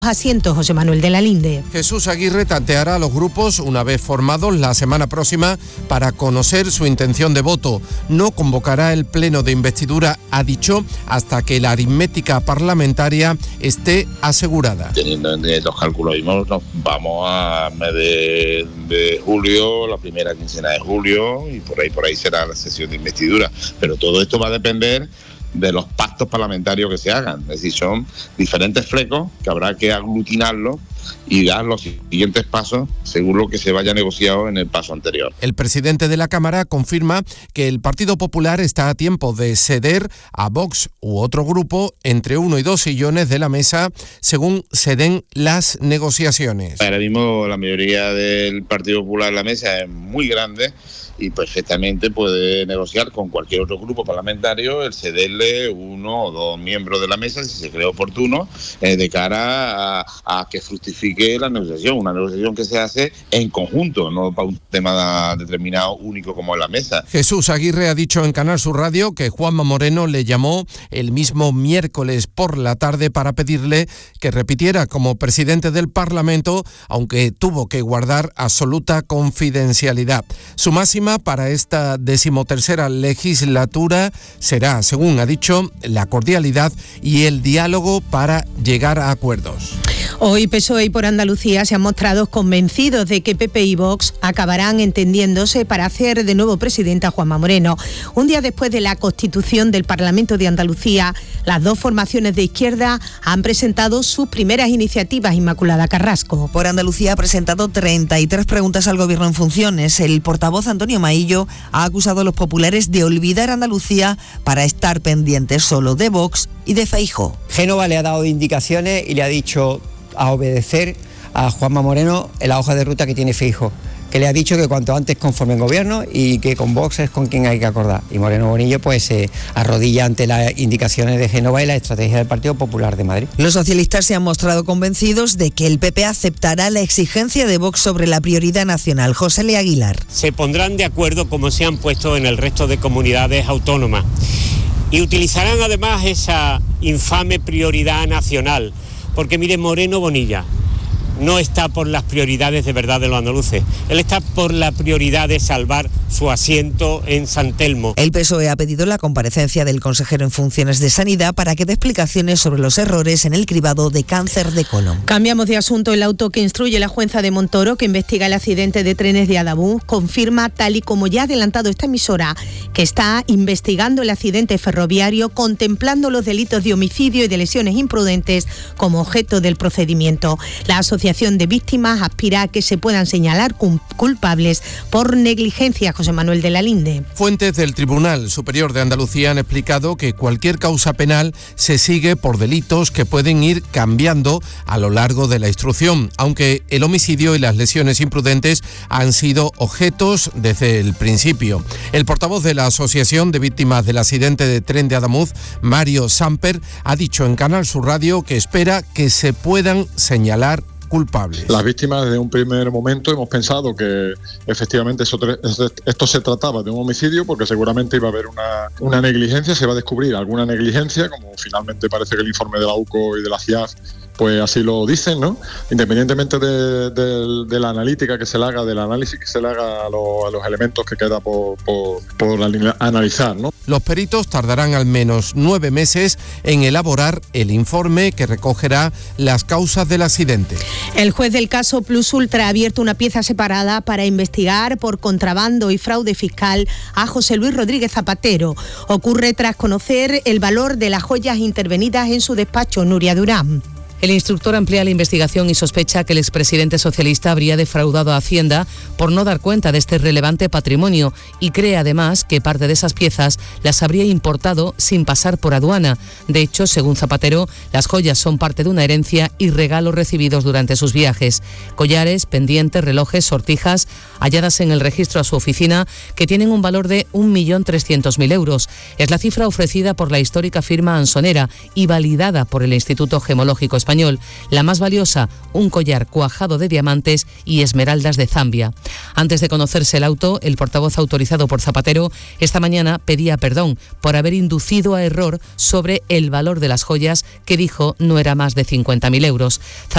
asientos, José Manuel de la Linde. Jesús Aguirre tanteará a los grupos una vez formados la semana próxima para conocer su intención de voto. No convocará el pleno de investidura, ha dicho, hasta que la aritmética parlamentaria esté asegurada. Teniendo en los cálculos mismos, nos vamos a mes de julio, la primera quincena de julio, y por ahí será la sesión de investidura. Pero todo esto va a depender de los pactos parlamentarios que se hagan. Es decir, son diferentes flecos que habrá que aglutinarlos y dar los siguientes pasos según lo que se vaya negociado en el paso anterior. El presidente de la Cámara confirma que el Partido Popular está a tiempo de ceder a Vox u otro grupo entre 1 y 2 sillones de la mesa según se den las negociaciones. Ahora mismo la mayoría del Partido Popular en la mesa es muy grande y perfectamente puede negociar con cualquier otro grupo parlamentario el cederle 1 o 2 miembros de la mesa, si se cree oportuno, de cara a que fructifique la negociación. Una negociación que se hace en conjunto, no para un tema determinado único como la mesa. Jesús Aguirre ha dicho en Canal Sur Radio que Juanma Moreno le llamó el mismo miércoles por la tarde para pedirle que repitiera como presidente del Parlamento, aunque tuvo que guardar absoluta confidencialidad. Su máxima para esta 13ª legislatura será, según ha dicho, la cordialidad y el diálogo para llegar a acuerdos. Hoy PSOE y Por Andalucía se han mostrado convencidos de que PP y Vox acabarán entendiéndose para hacer de nuevo presidente a Juanma Moreno. Un día después de la constitución del Parlamento de Andalucía, las dos formaciones de izquierda han presentado sus primeras iniciativas. Inmaculada Carrasco. Por Andalucía ha presentado 33 preguntas al Gobierno en funciones. El portavoz Antonio Maillo ha acusado a los populares de olvidar Andalucía para estar pendientes solo de Vox y de Feijóo. Génova le ha dado indicaciones y le ha dicho a obedecer a Juanma Moreno en la hoja de ruta que tiene Feijóo, que le ha dicho que cuanto antes conformen gobierno y que con Vox es con quien hay que acordar. Y Moreno Bonillo pues se arrodilla ante las indicaciones de Génova y la estrategia del Partido Popular de Madrid. Los socialistas se han mostrado convencidos de que el PP aceptará la exigencia de Vox sobre la prioridad nacional. José L. Aguilar. Se pondrán de acuerdo como se han puesto en el resto de comunidades autónomas y utilizarán además esa infame prioridad nacional, porque mire, Moreno Bonilla no está por las prioridades de verdad de los andaluces. Él está por la prioridad de salvar su asiento en San Telmo. El PSOE ha pedido la comparecencia del consejero en funciones de Sanidad para que dé explicaciones sobre los errores en el cribado de cáncer de colon. Cambiamos de asunto. El auto que instruye la jueza de Montoro, que investiga el accidente de trenes de Adabuz, confirma, tal y como ya ha adelantado esta emisora, que está investigando el accidente ferroviario, contemplando los delitos de homicidio y de lesiones imprudentes como objeto del procedimiento. La Asociación de Víctimas aspira a que se puedan señalar culpables por negligencia. José Manuel de la Linde. Fuentes del Tribunal Superior de Andalucía han explicado que cualquier causa penal se sigue por delitos que pueden ir cambiando a lo largo de la instrucción, aunque el homicidio y las lesiones imprudentes han sido objetos desde el principio. El portavoz de la Asociación de Víctimas del Accidente de Tren de Adamuz, Mario Samper, ha dicho en Canal Sur Radio que espera que se puedan señalar culpables. Las víctimas desde un primer momento hemos pensado que efectivamente esto se trataba de un homicidio, porque seguramente iba a haber una negligencia, se va a descubrir alguna negligencia, como finalmente parece que el informe de la UCO y de la CIAF pues así lo dicen, ¿no? Independientemente de la analítica que se le haga, del análisis que se le haga a los elementos que queda por analizar, ¿no? Los peritos tardarán al menos 9 meses en elaborar el informe que recogerá las causas del accidente. El juez del caso Plus Ultra ha abierto una pieza separada para investigar por contrabando y fraude fiscal a José Luis Rodríguez Zapatero. Ocurre tras conocer el valor de las joyas intervenidas en su despacho. Nuria Durán. El instructor amplía la investigación y sospecha que el expresidente socialista habría defraudado a Hacienda por no dar cuenta de este relevante patrimonio y cree además que parte de esas piezas las habría importado sin pasar por aduana. De hecho, según Zapatero, las joyas son parte de una herencia y regalos recibidos durante sus viajes. Collares, pendientes, relojes, sortijas, halladas en el registro a su oficina, que tienen un valor de 1.300.000 euros. Es la cifra ofrecida por la histórica firma ansonera y validada por el Instituto Gemológico Español. La más valiosa, un collar cuajado de diamantes y esmeraldas de Zambia. Antes de conocerse el auto, el portavoz autorizado por Zapatero esta mañana pedía perdón por haber inducido a error sobre el valor de las joyas, que dijo no era más de 50.000 euros.